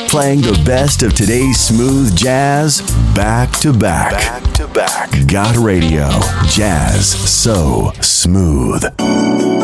Playing the best of today's smooth jazz back to back. Back to back. Got Radio. Jazz so smooth.